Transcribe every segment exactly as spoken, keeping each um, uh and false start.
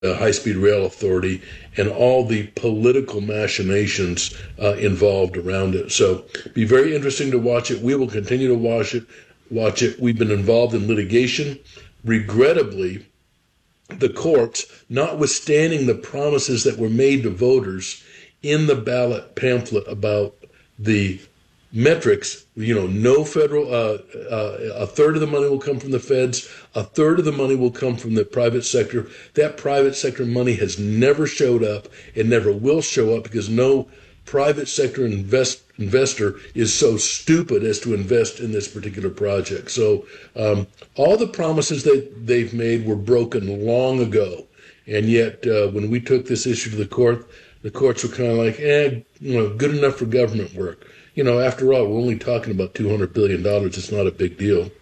uh, High-Speed Rail Authority and all the political machinations uh, involved around it. So be very interesting to watch it. We will continue to watch it. Watch it. We've been involved in litigation. Regrettably, the courts, notwithstanding the promises that were made to voters in the ballot pamphlet about the metrics, you know, no federal, uh, uh, a third of the money will come from the feds, a third of the money will come from the private sector. That private sector money has never showed up and never will show up because no private sector invest, investor is so stupid as to invest in this particular project. So um, all the promises that they've made were broken long ago. And yet uh, when we took this issue to the court, the courts were kind of like, eh, you know, good enough for government work. You know, after all, we're only talking about two hundred billion dollars. It's not a big deal.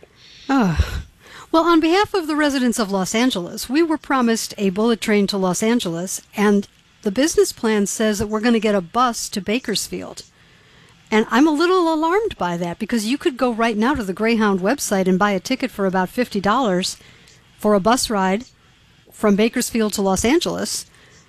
Oh. Well, on behalf of the residents of Los Angeles, we were promised a bullet train to Los Angeles, and the business plan says that we're going to get a bus to Bakersfield. And I'm a little alarmed by that because you could go right now to the Greyhound website and buy a ticket for about fifty dollars for a bus ride from Bakersfield to Los Angeles.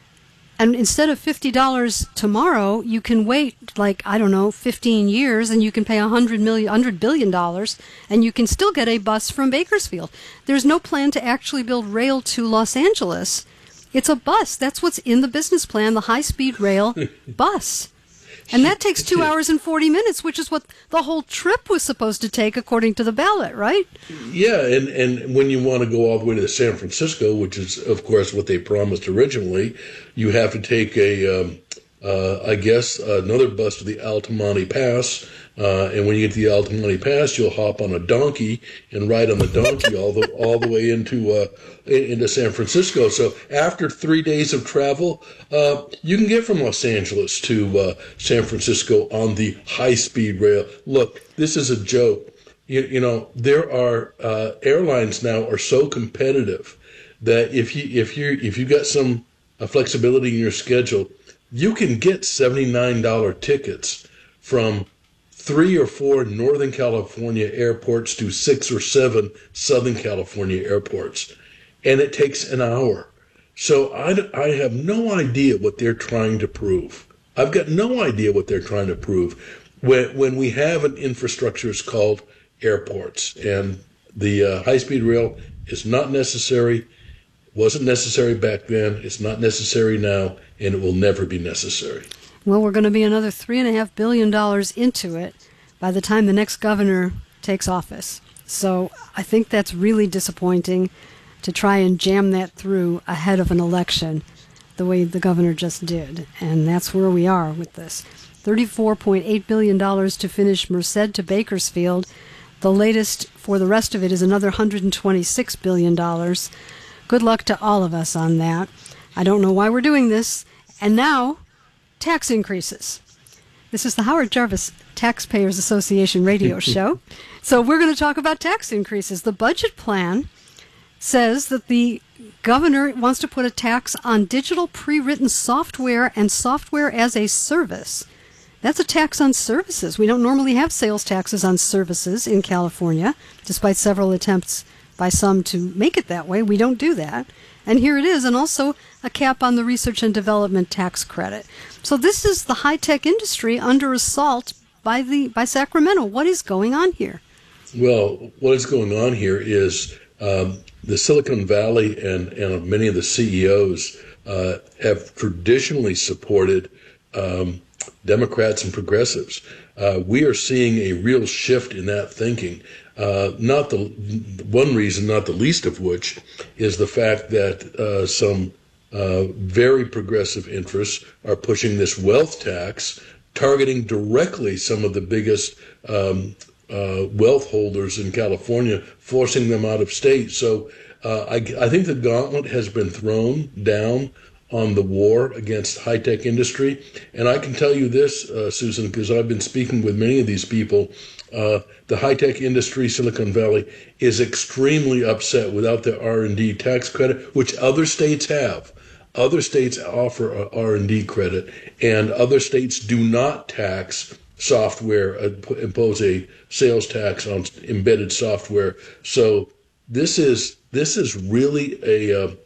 And instead of fifty dollars tomorrow, you can wait like, I don't know, fifteen years and you can pay one hundred million dollars, one hundred billion dollars and you can still get a bus from Bakersfield. There's no plan to actually build rail to Los Angeles. It's a bus. That's what's in the business plan, the high-speed rail bus. And that takes two hours and forty minutes, which is what the whole trip was supposed to take according to the ballot, right? Yeah, and, and when you want to go all the way to San Francisco, which is, of course, what they promised originally, you have to take a, um, uh, I guess, another bus to the Altamont Pass. Uh, and when you get to the Altamont Pass, you'll hop on a donkey and ride on the donkey all the all the way into uh, into San Francisco. So after three days of travel, uh, you can get from Los Angeles to uh, San Francisco on the high-speed rail. Look, this is a joke. You, you know, there are uh, airlines now are so competitive that if you if you if you got some uh, flexibility in your schedule, you can get seventy-nine dollars tickets from three or four Northern California airports to six or seven Southern California airports. And it takes an hour. So I, I have no idea what they're trying to prove. I've got no idea what they're trying to prove when, when we have an infrastructure it's called airports. And the uh, high-speed rail is not necessary, wasn't necessary back then, it's not necessary now, and it will never be necessary. Well, we're going to be another three point five billion dollars into it by the time the next governor takes office. So I think that's really disappointing to try and jam that through ahead of an election the way the governor just did. And that's where we are with this. thirty-four point eight billion dollars to finish Merced to Bakersfield. The latest for the rest of it is another one hundred twenty-six billion dollars. Good luck to all of us on that. I don't know why we're doing this. And now, tax increases. This is the Howard Jarvis Taxpayers Association radio show. So we're going to talk about tax increases. The budget plan says that the governor wants to put a tax on digital pre-written software and software as a service. That's a tax on services. We don't normally have sales taxes on services in California, despite several attempts by some to make it that way. We don't do that. And here it is, and also a cap on the research and development tax credit. So this is the high-tech industry under assault by the by Sacramento. What is going on here? Well, what is going on here is um, the Silicon Valley and, and many of the C E Os uh, have traditionally supported um, Democrats and progressives. Uh, we are seeing a real shift in that thinking. Uh, not the one reason, not the least of which, is the fact that uh, some uh, very progressive interests are pushing this wealth tax, targeting directly some of the biggest um, uh, wealth holders in California, forcing them out of state. So uh, I, I think the gauntlet has been thrown down on the war against high-tech industry. And I can tell you this, uh, Susan, because I've been speaking with many of these people. Uh, the high-tech industry, Silicon Valley, is extremely upset without the R and D tax credit, which other states have. Other states offer a R and D credit, and other states do not tax software, uh, impose a sales tax on embedded software. So this is this is really a uh,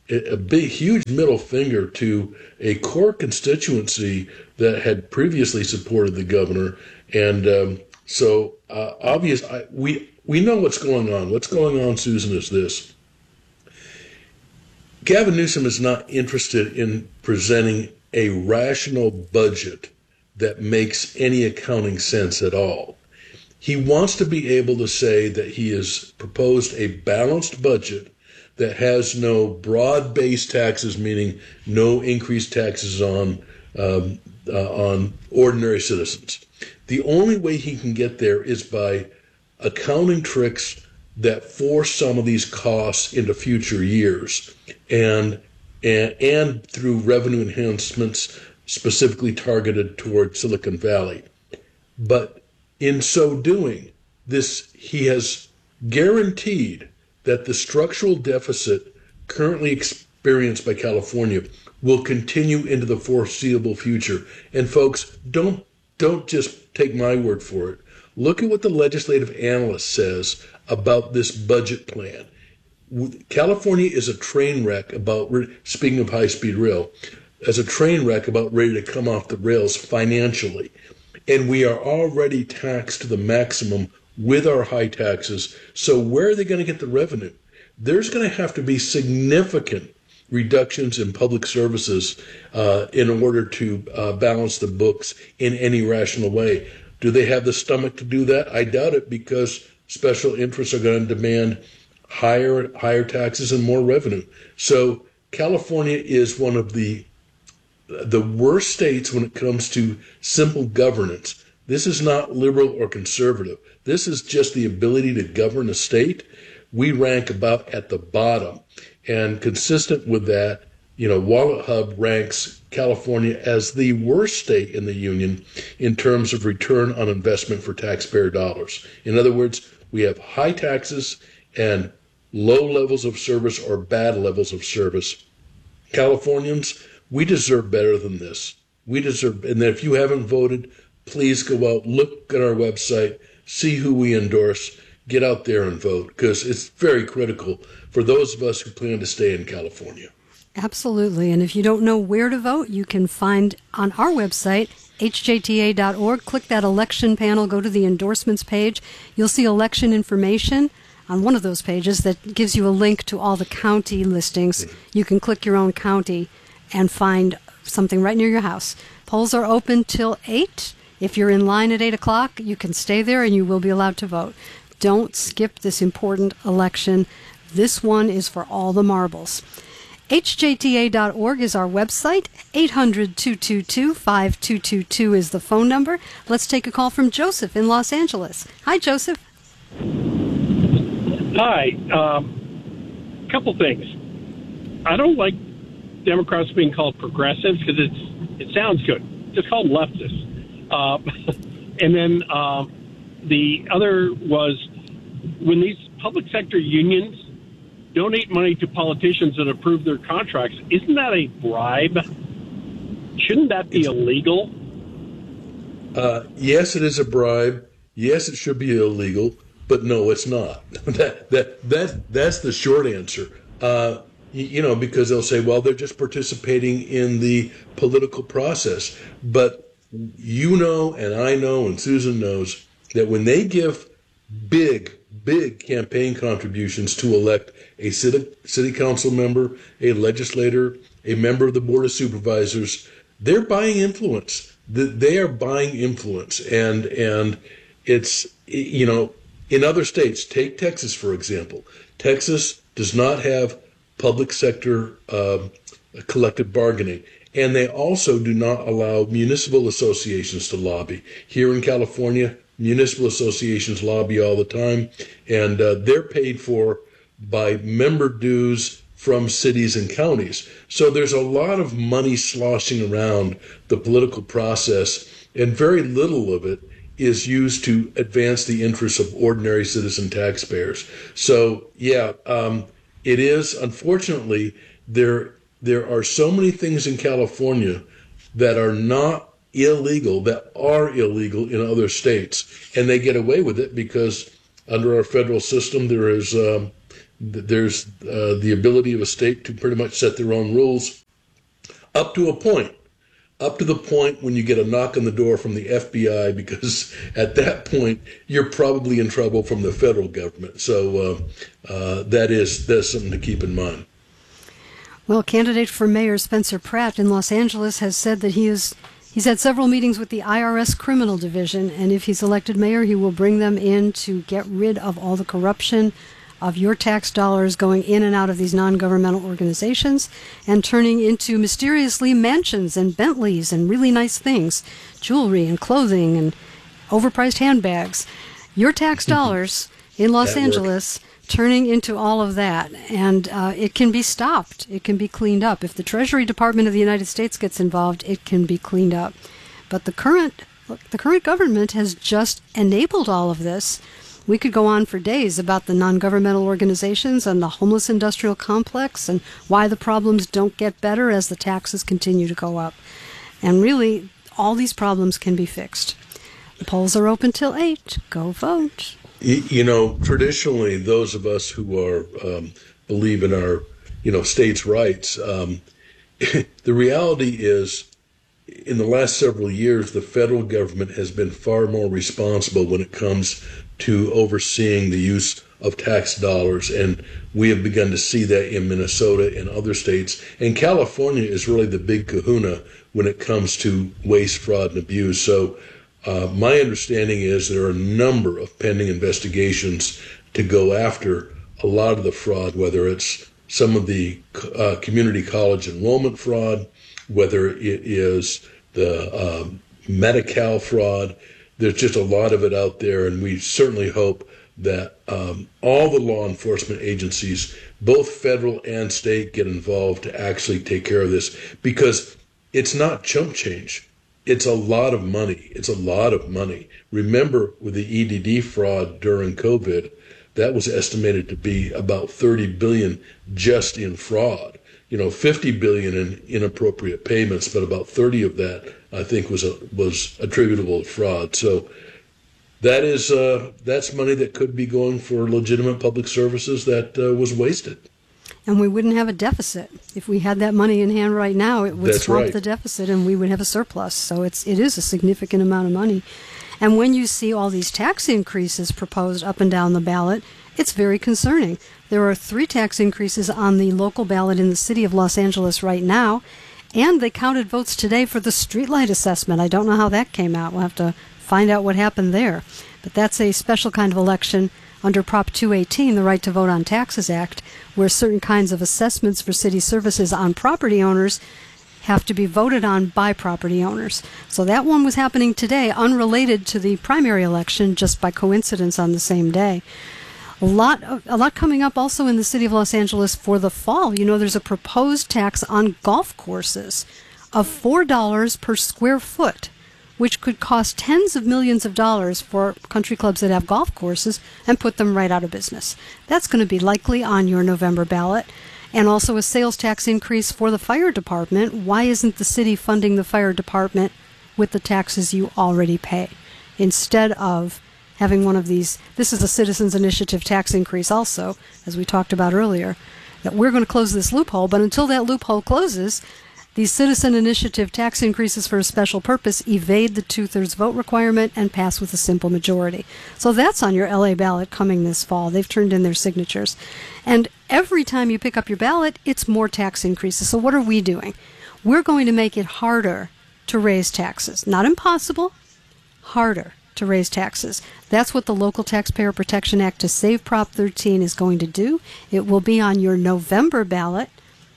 a big, huge middle finger to a core constituency that had previously supported the governor. And um, so, uh, obvious, I, we we know what's going on. What's going on, Susan, is this. Gavin Newsom is not interested in presenting a rational budget that makes any accounting sense at all. He wants to be able to say that he has proposed a balanced budget that has no broad-based taxes, meaning no increased taxes on um, uh, on ordinary citizens. The only way he can get there is by accounting tricks that force some of these costs into future years, and and, and through revenue enhancements specifically targeted toward Silicon Valley. But in so doing, this he has guaranteed that the structural deficit currently experienced by California will continue into the foreseeable future. And folks, don't don't just take my word for it. Look at what the legislative analyst says about this budget plan. California is a train wreck about, speaking of high-speed rail, as a train wreck about ready to come off the rails financially. And we are already taxed to the maximum with our high taxes. So where are they going to get the revenue? There's going to have to be significant reductions in public services uh, in order to uh, balance the books in any rational way. Do they have the stomach to do that? I doubt it, because special interests are going to demand higher higher taxes and more revenue. So California is one of the the worst states when it comes to simple governance. This is not liberal or conservative. This is just the ability to govern a state. We rank about at the bottom. And consistent with that, you know, WalletHub ranks California as the worst state in the union in terms of return on investment for taxpayer dollars. In other words, we have high taxes and low levels of service or bad levels of service. Californians, we deserve better than this. We deserve, and if you haven't voted, please go out, look at our website, see who we endorse, get out there and vote, because it's very critical for those of us who plan to stay in California. Absolutely. And if you don't know where to vote, you can find on our website, H J T A dot org, click that election panel, go to the endorsements page. You'll see election information on one of those pages that gives you a link to all the county listings. You can click your own county and find something right near your house. Polls are open till eight. If you're in line at eight o'clock, you can stay there and you will be allowed to vote. Don't skip this important election. This one is for all the marbles. H J T A dot org is our website. eight hundred, two two two, five two two two is the phone number. Let's take a call from Joseph in Los Angeles. Hi, Joseph. Hi. Um, couple things. I don't like Democrats being called progressives because it's it sounds good. Just call them leftists. Uh, and then um, the other was when these public sector unions donate money to politicians that approve their contracts, isn't that a bribe? Shouldn't that be illegal? Uh, yes, it is a bribe. Yes, it should be illegal, but no, it's not. that that that that's the short answer. Uh, you, you know, because they'll say, well, they're just participating in the political process. But you know, and I know, and Susan knows that when they give big, big campaign contributions to elect a city, city council member, a legislator, a member of the Board of Supervisors, they're buying influence. They are buying influence. And, and it's, you know, in other states, take Texas, for example. Texas does not have public sector uh, collective bargaining. And they also do not allow municipal associations to lobby. Here in California, municipal associations lobby all the time, and uh, they're paid for by member dues from cities and counties. So there's a lot of money sloshing around the political process, and very little of it is used to advance the interests of ordinary citizen taxpayers. So, yeah, um, it is, unfortunately, there there are so many things in California that are not illegal, that are illegal in other states, and they get away with it because under our federal system there is um, th- there's uh, the ability of a state to pretty much set their own rules up to a point. Up to the point when you get a knock on the door from the F B I, because at that point you're probably in trouble from the federal government. So uh, uh, that is that's something to keep in mind. Well, candidate for mayor Spencer Pratt in Los Angeles has said that he is he's had several meetings with the I R S Criminal Division, and if he's elected mayor, he will bring them in to get rid of all the corruption of your tax dollars going in and out of these non-governmental organizations and turning into mysteriously mansions and Bentleys and really nice things, jewelry and clothing and overpriced handbags. Your tax dollars in Los Angeles turning into all of that. And uh, it can be stopped. It can be cleaned up. If the Treasury Department of the United States gets involved, it can be cleaned up. But the current, the current government has just enabled all of this. We could go on for days about the non-governmental organizations and the homeless industrial complex and why the problems don't get better as the taxes continue to go up. And really, all these problems can be fixed. The polls are open till eight. Go vote. You know, traditionally, those of us who are um, believe in our, you know, states' rights, um, the reality is, in the last several years, the federal government has been far more responsible when it comes to overseeing the use of tax dollars, and we have begun to see that in Minnesota and other states. And California is really the big kahuna when it comes to waste, fraud, and abuse. So uh, my understanding is there are a number of pending investigations to go after a lot of the fraud, whether it's some of the uh, community college enrollment fraud, whether it is the uh, Medi-Cal fraud. There's just a lot of it out there, and we certainly hope that um, all the law enforcement agencies, both federal and state, get involved to actually take care of this, because it's not chump change. It's a lot of money. It's a lot of money. Remember, with the E D D fraud during COVID, that was estimated to be about thirty billion dollars just in fraud. You know, fifty billion dollars in inappropriate payments, but about thirty of that, I think, was a, was attributable to fraud. So that is uh, that's money that could be going for legitimate public services that uh, was wasted. And we wouldn't have a deficit. If we had that money in hand right now, it would That's swamp right. the deficit and we would have a surplus. So it's it is a significant amount of money. And when you see all these tax increases proposed up and down the ballot, it's very concerning. There are three tax increases on the local ballot in the city of Los Angeles right now, and they counted votes today for the streetlight assessment. I don't know how that came out. We'll have to find out what happened there. But that's a special kind of election under Prop two eighteen, the Right to Vote on Taxes Act, where certain kinds of assessments for city services on property owners have to be voted on by property owners. So that one was happening today, unrelated to the primary election, just by coincidence on the same day. A lot, of, a lot coming up also in the city of Los Angeles for the fall. You know, there's a proposed tax on golf courses of four dollars per square foot, which could cost tens of millions of dollars for country clubs that have golf courses and put them right out of business. That's going to be likely on your November ballot. And also a sales tax increase for the fire department. Why isn't the city funding the fire department with the taxes you already pay, instead of having one of these? This is a citizens initiative tax increase also, as we talked about earlier, that we're going to close this loophole, but until that loophole closes, these citizen initiative tax increases for a special purpose evade the two-thirds vote requirement and pass with a simple majority. So that's on your L A ballot coming this fall. They've turned in their signatures. And every time you pick up your ballot, it's more tax increases. So what are we doing? We're going to make it harder to raise taxes. Not impossible, harder to raise taxes. That's what the Local Taxpayer Protection Act to Save Prop thirteen is going to do. It will be on your November ballot.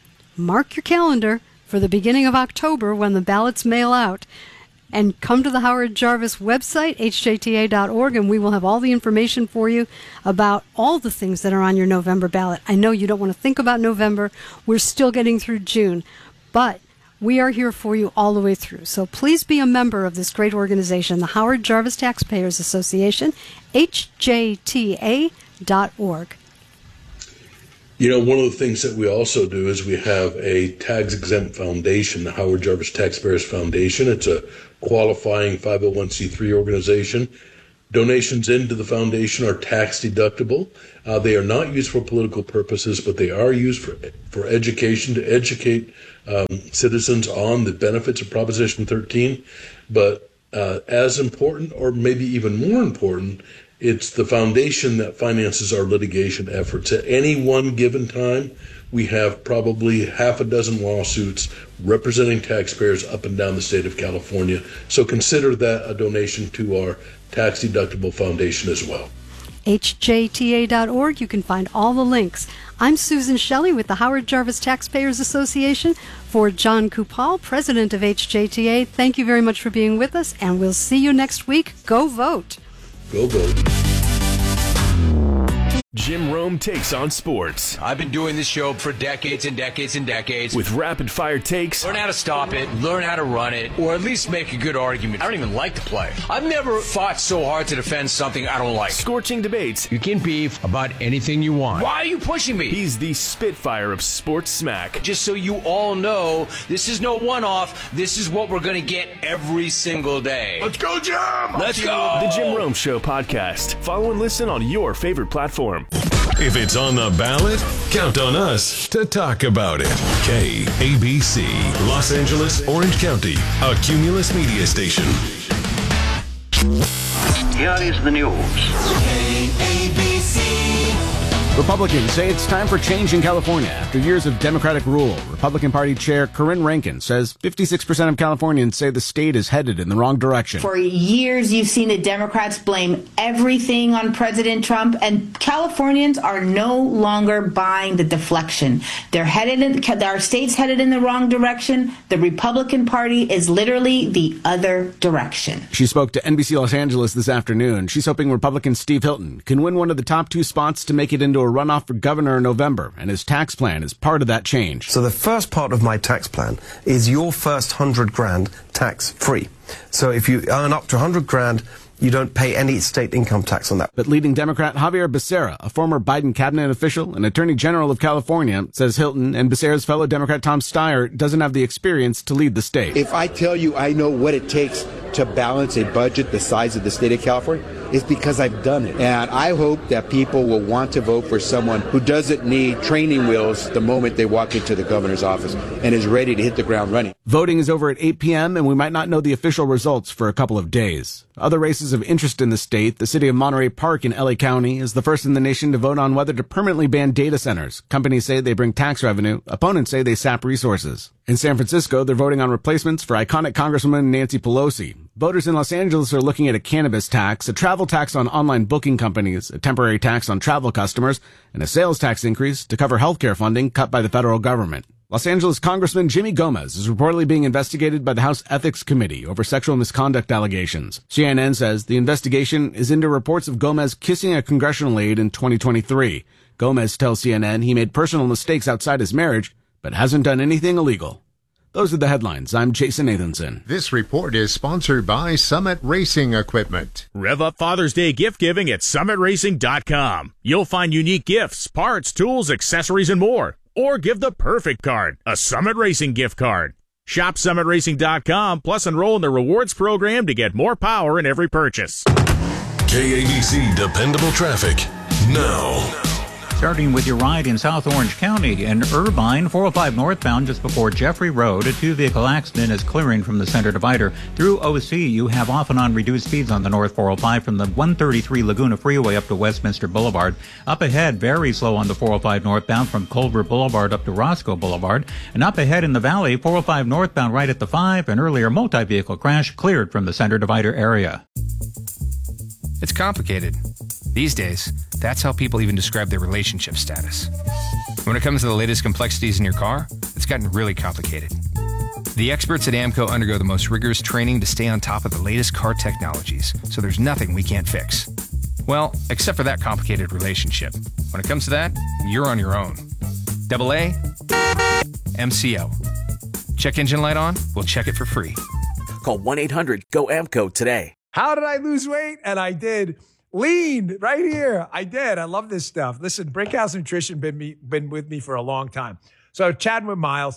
Mark your calendar for the beginning of October when the ballots mail out. And come to the Howard Jarvis website, H J T A dot org, and we will have all the information for you about all the things that are on your November ballot. I know you don't want to think about November. We're still getting through June. But we are here for you all the way through. So please be a member of this great organization, the Howard Jarvis Taxpayers Association, H J T A dot org. You know, one of the things that we also do is we have a tax-exempt foundation, the Howard Jarvis Taxpayers Foundation. It's a qualifying five oh one c three organization. Donations into the foundation are tax deductible. Uh, they are not used for political purposes, but they are used for for education, to educate um, citizens on the benefits of Proposition thirteen. But uh, as important, or maybe even more important, it's the foundation that finances our litigation efforts. At any one given time, we have probably half a dozen lawsuits representing taxpayers up and down the state of California. So consider that a donation to our tax-deductible foundation as well. H J T A dot org. You can find all the links. I'm Susan Shelley with the Howard Jarvis Taxpayers Association. For John Kupal, president of H J T A, thank you very much for being with us, and we'll see you next week. Go vote. Go vote. Jim Rome takes on sports. I've been doing this show for decades and decades and decades. With rapid-fire takes. Learn how to stop it, learn how to run it, or at least make a good argument. I don't even like to play. I've never fought so hard to defend something I don't like. Scorching debates. You can beef about anything you want. Why are you pushing me? He's the Spitfire of sports smack. Just so you all know, this is no one-off. This is what we're going to get every single day. Let's go, Jim! Let's go! The Jim Rome Show podcast. Follow and listen on your favorite platform. If it's on the ballot, count on us to talk about it. K A B C, Los Angeles, Orange County, a Cumulus media station. Here is the news. K A B C. Republicans say it's time for change in California after years of Democratic rule. Republican Party Chair Corinne Rankin says fifty-six percent of Californians say the state is headed in the wrong direction. For years, you've seen the Democrats blame everything on President Trump, and Californians are no longer buying the deflection. They're headed in, our state's headed in the wrong direction. The Republican Party is literally the other direction. She spoke to N B C Los Angeles this afternoon. She's hoping Republican Steve Hilton can win one of the top two spots to make it into a runoff for governor in November, and his tax plan is part of that change. So the first part of my tax plan is your first hundred grand tax free. So if you earn up to a hundred grand, you don't pay any state income tax on that. But leading Democrat Javier Becerra, a former Biden cabinet official and Attorney General of California, says Hilton and Becerra's fellow Democrat Tom Steyer doesn't have the experience to lead the state. If I tell you I know what it takes to balance a budget the size of the state of California, it's because I've done it. And I hope that people will want to vote for someone who doesn't need training wheels the moment they walk into the governor's office and is ready to hit the ground running. Voting is over at eight p.m. and we might not know the official results for a couple of days. Other races of interest in the state, the city of Monterey Park in L A County is the first in the nation to vote on whether to permanently ban data centers. Companies say they bring tax revenue. Opponents say they sap resources. In San Francisco, they're voting on replacements for iconic Congresswoman Nancy Pelosi. Voters in Los Angeles are looking at a cannabis tax, a travel tax on online booking companies, a temporary tax on travel customers, and a sales tax increase to cover healthcare funding cut by the federal government. Los Angeles Congressman Jimmy Gomez is reportedly being investigated by the House Ethics Committee over sexual misconduct allegations. C N N says the investigation is into reports of Gomez kissing a congressional aide in twenty twenty-three. Gomez tells C N N he made personal mistakes outside his marriage, but hasn't done anything illegal. Those are the headlines. I'm Jason Nathanson. This report is sponsored by Summit Racing Equipment. Rev up Father's Day gift giving at summit racing dot com. You'll find unique gifts, parts, tools, accessories, and more. Or give the perfect card, a Summit Racing gift card. Shop summit racing dot com, plus enroll in the rewards program to get more power in every purchase. K A B C Dependable Traffic now. Starting with your ride in South Orange County in Irvine, four oh five northbound just before Jeffrey Road. A two-vehicle accident is clearing from the center divider. Through O C, you have off and on reduced speeds on the North four oh five from the one thirty-three Laguna Freeway up to Westminster Boulevard. Up ahead, very slow on the four oh five northbound from Culver Boulevard up to Roscoe Boulevard. And up ahead in the valley, four oh five northbound right at the five. An earlier multi-vehicle crash cleared from the center divider area. It's complicated. These days, that's how people even describe their relationship status. When it comes to the latest complexities in your car, it's gotten really complicated. The experts at AAMCO undergo the most rigorous training to stay on top of the latest car technologies, so there's nothing we can't fix. Well, except for that complicated relationship. When it comes to that, you're on your own. Double A, M C O. Check engine light on? We'll check it for free. Call one eight hundred G O A M C O today. How did I lose weight? And I did. Lean right here. I did. I love this stuff. Listen, Brickhouse Nutrition been me been with me for a long time. So chatting with Miles,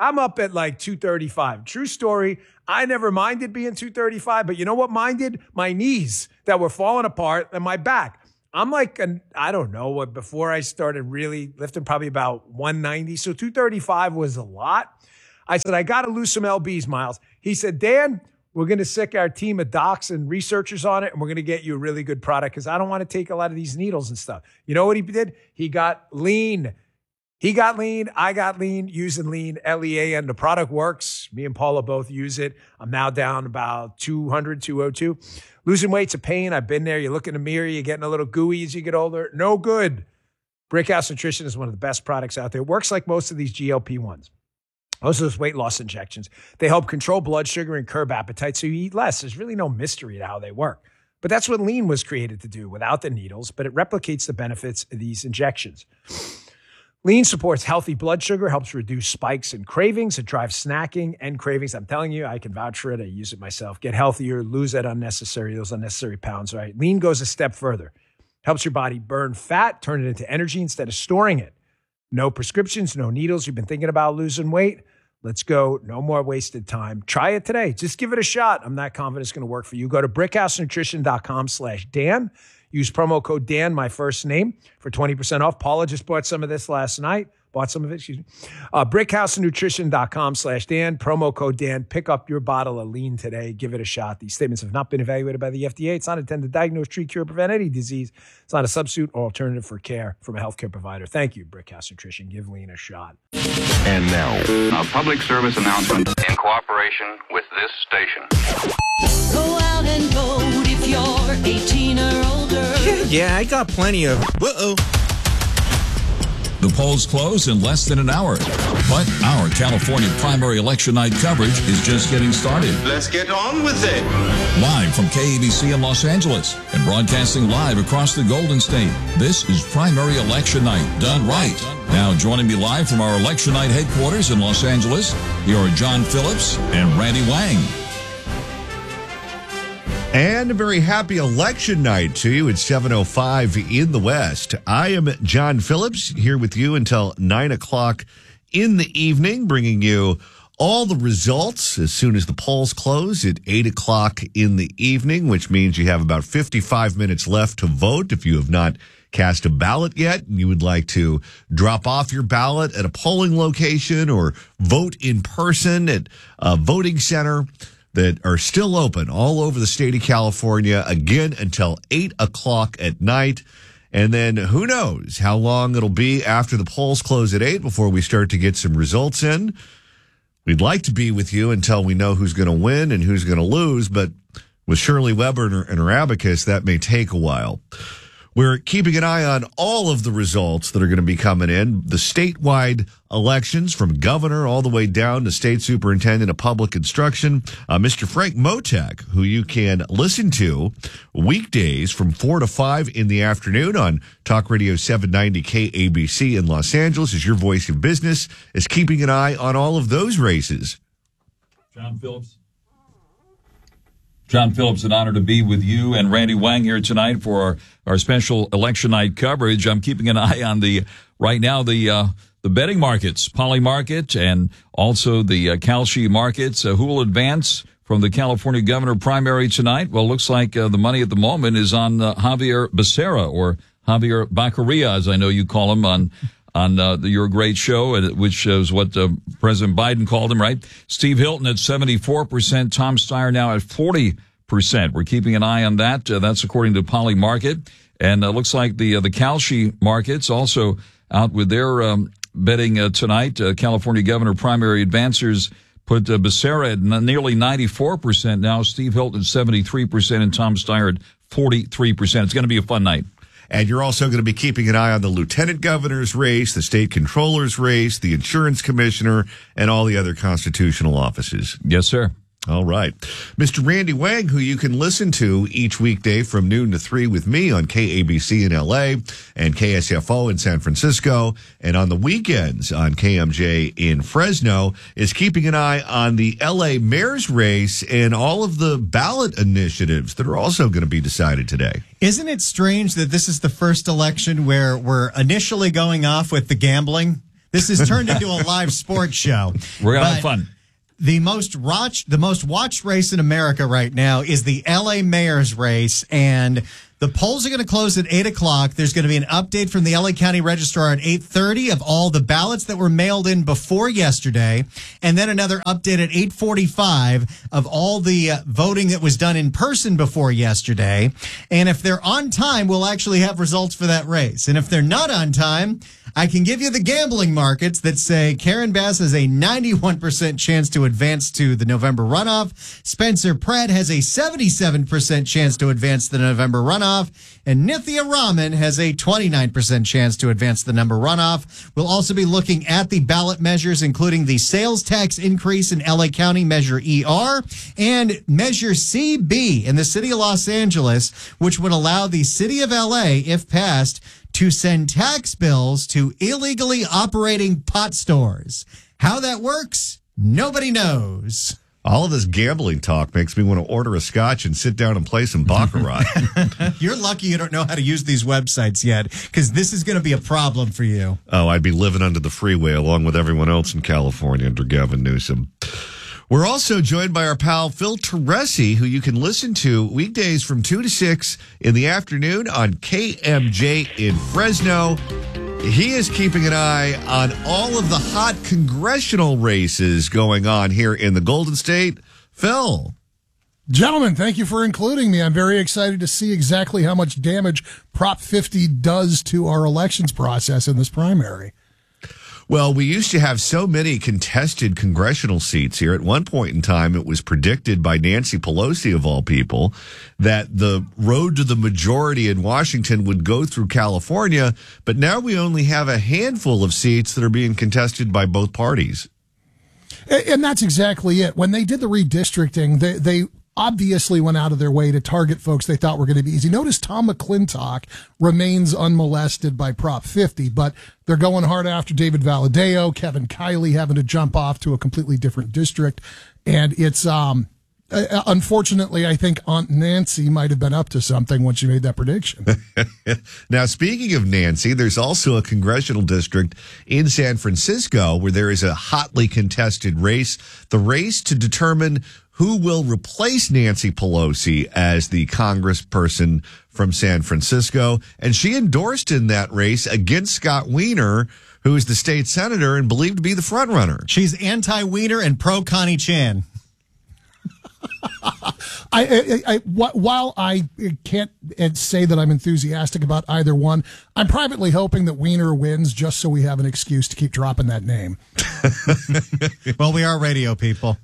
I'm up at like two thirty-five. True story. I never minded being two thirty-five, but you know what minded? My knees that were falling apart and my back. I'm like, an, I don't know what, before I started really lifting, probably about one ninety. So two thirty-five was a lot. I said, I got to lose some L Bs, Miles. He said, Dan, we're going to sick our team of docs and researchers on it, and we're going to get you a really good product because I don't want to take a lot of these needles and stuff. You know what he did? He got lean. He got lean. I got lean using lean, L E A, and the product works. Me and Paula both use it. I'm now down about two hundred, two oh two. Losing weight's a pain. I've been there. You look in the mirror, you're getting a little gooey as you get older. No good. Brickhouse Nutrition is one of the best products out there. It works like most of these G L P ones. Most of those weight loss injections. They help control blood sugar and curb appetite so you eat less. There's really no mystery to how they work. But that's what lean was created to do without the needles, but it replicates the benefits of these injections. Lean supports healthy blood sugar, helps reduce spikes and cravings. It drives snacking and cravings. I'm telling you, I can vouch for it. I use it myself. Get healthier, lose that unnecessary, those unnecessary pounds, right? Lean goes a step further. Helps your body burn fat, turn it into energy instead of storing it. No prescriptions, no needles. You've been thinking about losing weight? Let's go. No more wasted time. Try it today. Just give it a shot. I'm not confident it's going to work for you. Go to brickhousenutrition.com slash Dan. Use promo code Dan, my first name, for twenty percent off. Paula just bought some of this last night. Bought some of it, excuse me. Uh, brickhousenutrition.com slash Dan. Promo code Dan. Pick up your bottle of lean today. Give it a shot. These statements have not been evaluated by the F D A. It's not intended to diagnose, treat, cure, prevent any disease. It's not a substitute or alternative for care from a healthcare provider. Thank you, Brickhouse Nutrition. Give lean a shot. And now, a public service announcement in cooperation with this station. Go out and vote if you're eighteen or older. Yeah, yeah, I got plenty of. Uh-oh. The polls close in less than an hour, but our California primary election night coverage is just getting started. Let's get on with it. Live from K A B C in Los Angeles and broadcasting live across the Golden State, this is primary election night done right. Now joining me live from our election night headquarters in Los Angeles, here are John Phillips and Randy Wang. And a very happy election night to you. It's seven oh five in the West. I am John Phillips, here with you until nine o'clock in the evening, bringing you all the results as soon as the polls close at eight o'clock in the evening, which means you have about fifty-five minutes left to vote. If you have not cast a ballot yet and you would like to drop off your ballot at a polling location or vote in person at a voting center, that are still open all over the state of California, again, until eight o'clock at night. And then who knows how long it'll be after the polls close at eight before we start to get some results in. We'd like to be with you until we know who's going to win and who's going to lose, but with Shirley Weber and her, and her abacus, that may take a while. We're keeping an eye on all of the results that are going to be coming in. The statewide elections from governor all the way down to state superintendent of public instruction. Uh, Mister Frank Motek, who you can listen to weekdays from four to five in the afternoon on Talk Radio seven ninety K A B C in Los Angeles, is your voice of business, is keeping an eye on all of those races. John Phillips. John Phillips, an honor to be with you and Randy Wang here tonight for our, our special election night coverage. I'm keeping an eye on the, right now, the uh, the betting markets, Poly Market, and also the uh, Kalshi markets. Uh, who will advance from the California governor primary tonight? Well, it looks like uh, the money at the moment is on uh, Javier Becerra, or Javier Baccaria, as I know you call him on on uh, the, your great show, which is what uh, President Biden called him, right? Steve Hilton at seventy-four percent, Tom Steyer now at forty percent. We're keeping an eye on that. Uh, that's according to Poly Market. And it uh, looks like the uh, the Kalshi markets also out with their um, betting uh, tonight. Uh, California governor primary advancers put uh, Becerra at n- nearly ninety-four percent now, Steve Hilton at seventy-three percent, and Tom Steyer at forty-three percent. It's going to be a fun night. And you're also going to be keeping an eye on the lieutenant governor's race, the state controller's race, the insurance commissioner, and all the other constitutional offices. Yes, sir. All right. Mister Randy Wang, who you can listen to each weekday from noon to three with me on K A B C in L A and K S F O in San Francisco, and on the weekends on K M J in Fresno, is keeping an eye on the L A mayor's race and all of the ballot initiatives that are also going to be decided today. Isn't it strange that this is the first election where we're initially going off with the gambling? This has turned into a live sports show. We're having But fun. The most watched, the most watched race in America right now is the L A mayor's race, and the polls are going to close at eight o'clock. There's going to be an update from the L A County Registrar at eight thirty of all the ballots that were mailed in before yesterday, and then another update at eight forty-five of all the uh, voting that was done in person before yesterday. And if they're on time, we'll actually have results for that race. And if they're not on time, I can give you the gambling markets that say Karen Bass has a ninety-one percent chance to advance to the November runoff. Spencer Pratt has a seventy-seven percent chance to advance to the November runoff. And Nithya Raman has a twenty-nine percent chance to advance to the number runoff. We'll also be looking at the ballot measures, including the sales tax increase in L A County, Measure E R, and Measure C B in the city of Los Angeles, which would allow the city of L A, if passed, to send tax bills to illegally operating pot stores. How that works, nobody knows. All of this gambling talk makes me want to order a scotch and sit down and play some baccarat. You're lucky you don't know how to use these websites yet, because this is going to be a problem for you. Oh, I'd be living under the freeway along with everyone else in California under Gavin Newsom. We're also joined by our pal Phil Teresi, who you can listen to weekdays from two to six in the afternoon on K M J in Fresno. He is keeping an eye on all of the hot congressional races going on here in the Golden State. Phil. Gentlemen, thank you for including me. I'm very excited to see exactly how much damage Prop fifty does to our elections process in this primary. Well, we used to have so many contested congressional seats here. At one point in time, it was predicted by Nancy Pelosi, of all people, that the road to the majority in Washington would go through California. But now we only have a handful of seats that are being contested by both parties. And that's exactly it. When they did the redistricting, they, they obviously went out of their way to target folks they thought were going to be easy. Notice Tom McClintock remains unmolested by Prop fifty, but they're going hard after David Valadao, Kevin Kiley having to jump off to a completely different district. And it's, um, uh, unfortunately, I think Aunt Nancy might have been up to something when she made that prediction. Now, speaking of Nancy, there's also a congressional district in San Francisco where there is a hotly contested race, the race to determine who will replace Nancy Pelosi as the congressperson from San Francisco. And she endorsed in that race against Scott Wiener, who is the state senator and believed to be the front runner. She's anti-Wiener and pro-Connie Chan. I, I, I, while I can't say that I'm enthusiastic about either one, I'm privately hoping that Wiener wins just so we have an excuse to keep dropping that name. Well, we are radio people.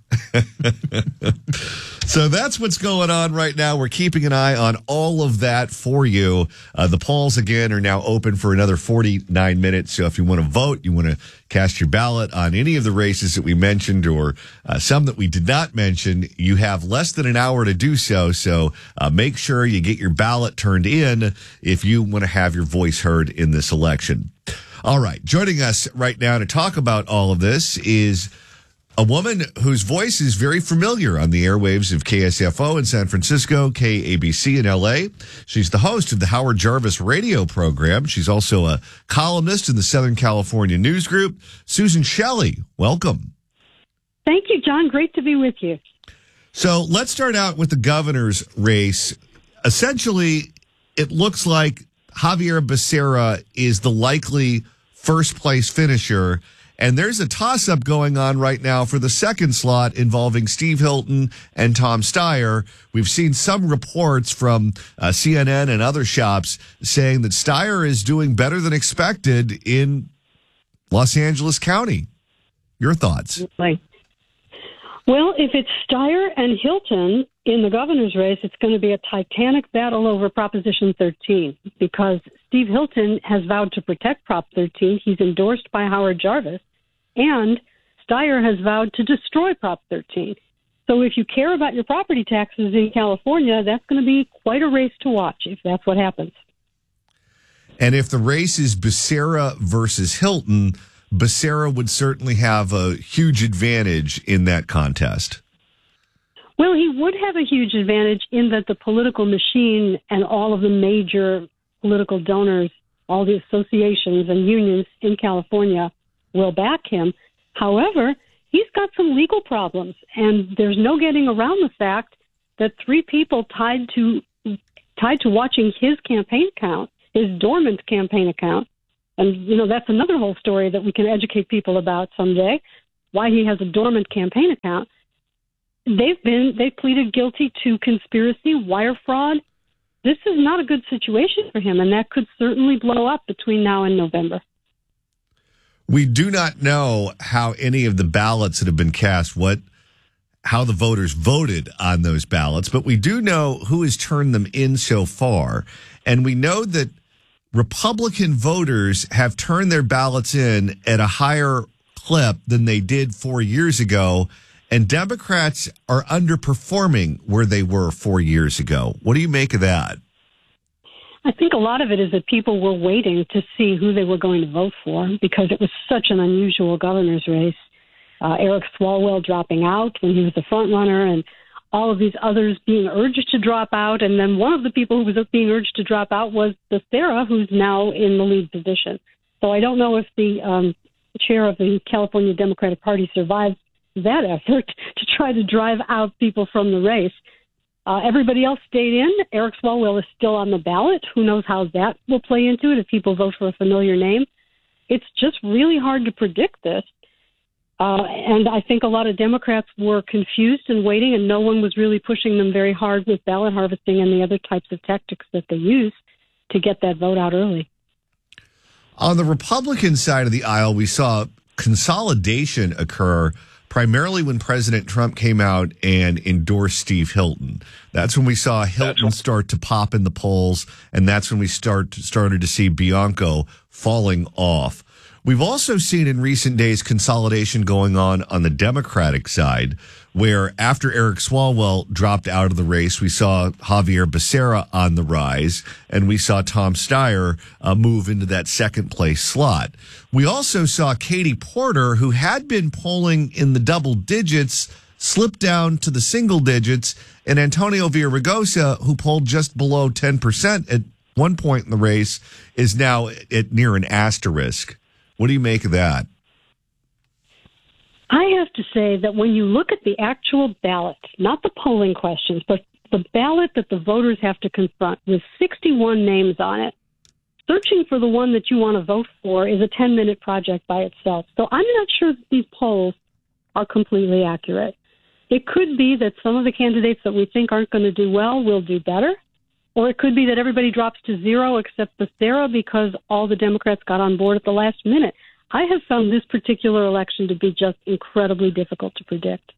So that's what's going on right now. We're keeping an eye on all of that for you. Uh, the polls, again, are now open for another forty-nine minutes. So if you want to vote, you want to cast your ballot on any of the races that we mentioned or uh, some that we did not mention, you have less than an hour to do so. So uh, make sure you get your ballot turned in if you want to have your voice heard in this election. All right. Joining us right now to talk about all of this is a woman whose voice is very familiar on the airwaves of K S F O in San Francisco, K A B C in L A. She's the host of the Howard Jarvis radio program. She's also a columnist in the Southern California News Group. Susan Shelley, welcome. Thank you, John. Great to be with you. So let's start out with the governor's race. Essentially, it looks like Xavier Becerra is the likely first place finisher. And there's a toss-up going on right now for the second slot involving Steve Hilton and Tom Steyer. We've seen some reports from uh, C N N and other shops saying that Steyer is doing better than expected in Los Angeles County. Your thoughts? Well, if it's Steyer and Hilton in the governor's race, it's going to be a titanic battle over Proposition thirteen because Steve Hilton has vowed to protect Prop thirteen. He's endorsed by Howard Jarvis. And Steyer has vowed to destroy Prop thirteen. So if you care about your property taxes in California, that's going to be quite a race to watch if that's what happens. And if the race is Becerra versus Hilton, Becerra would certainly have a huge advantage in that contest. Well, he would have a huge advantage in that the political machine and all of the major political donors, all the associations and unions in California will back him. However, he's got some legal problems, and there's no getting around the fact that three people tied to tied to watching his campaign account, his dormant campaign account, and, you know, that's another whole story that we can educate people about someday, why he has a dormant campaign account. They've been, they pleaded guilty to conspiracy, wire fraud. This is not a good situation for him, and that could certainly blow up between now and November. We do not know how any of the ballots that have been cast, what, how the voters voted on those ballots, but we do know who has turned them in so far. And we know that Republican voters have turned their ballots in at a higher clip than they did four years ago. And Democrats are underperforming where they were four years ago. What do you make of that? I think a lot of it is that people were waiting to see who they were going to vote for because it was such an unusual governor's race. Uh, Eric Swalwell dropping out when he was the front runner, and all of these others being urged to drop out. And then one of the people who was being urged to drop out was Becerra, who's now in the lead position. So I don't know if the um, chair of the California Democratic Party survives that effort to try to drive out people from the race. Uh, everybody else stayed in. Eric Swalwell is still on the ballot. Who knows how that will play into it if people vote for a familiar name. It's just really hard to predict this. Uh, and I think a lot of Democrats were confused and waiting, and no one was really pushing them very hard with ballot harvesting and the other types of tactics that they use to get that vote out early. On the Republican side of the aisle, we saw consolidation occur primarily when President Trump came out and endorsed Steve Hilton. That's when we saw Hilton start to pop in the polls, and that's when we start started to see Bianco falling off. We've also seen in recent days consolidation going on on the Democratic side, where after Eric Swalwell dropped out of the race, we saw Javier Becerra on the rise, and we saw Tom Steyer uh, move into that second place slot. We also saw Katie Porter, who had been polling in the double digits, slip down to the single digits, and Antonio Villaraigosa, who polled just below ten percent at one point in the race, is now at near an asterisk. What do you make of that? I have to say that when you look at the actual ballot, not the polling questions, but the ballot that the voters have to confront with sixty-one names on it, searching for the one that you want to vote for is a ten-minute project by itself. So I'm not sure that these polls are completely accurate. It could be that some of the candidates that we think aren't going to do well will do better, or it could be that everybody drops to zero except Becerra because all the Democrats got on board at the last minute. I have found this particular election to be just incredibly difficult to predict.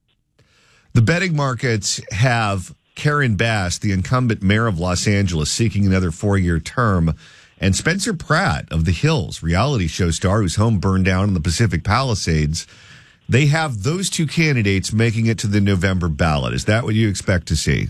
The betting markets have Karen Bass, the incumbent mayor of Los Angeles, seeking another four-year term, and Spencer Pratt of The Hills, reality show star whose home burned down in the Pacific Palisades. They have those two candidates making it to the November ballot. Is that what you expect to see?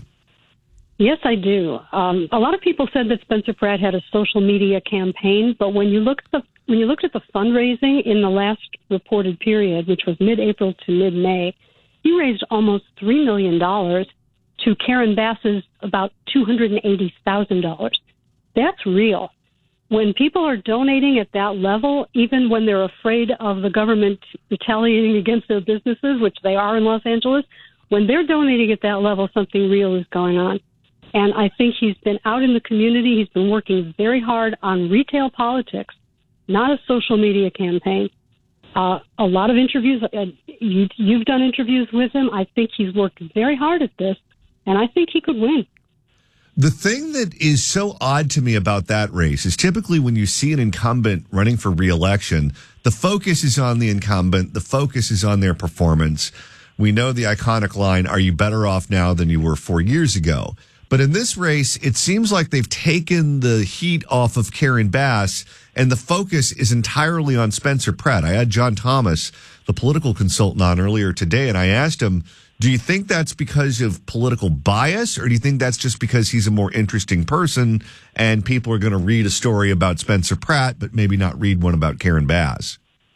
Yes, I do. Um, a lot of people said that Spencer Pratt had a social media campaign, but when you look at the when you looked at the fundraising in the last reported period, which was mid-April to mid-May, he raised almost three million dollars to Karen Bass's about two hundred eighty thousand dollars. That's real. When people are donating at that level, even when they're afraid of the government retaliating against their businesses, which they are in Los Angeles, when they're donating at that level, something real is going on. And I think he's been out in the community. He's been working very hard on retail politics, not a social media campaign. Uh, a lot of interviews, uh, you, you've done interviews with him. I think he's worked very hard at this, and I think he could win. The thing that is so odd to me about that race is typically when you see an incumbent running for re-election, the focus is on the incumbent, the focus is on their performance. We know the iconic line, "Are you better off now than you were four years ago?" But in this race, it seems like they've taken the heat off of Karen Bass, and the focus is entirely on Spencer Pratt. I had John Thomas, the political consultant, on earlier today, and I asked him, do you think that's because of political bias, or do you think that's just because he's a more interesting person and people are going to read a story about Spencer Pratt, but maybe not read one about Karen Bass?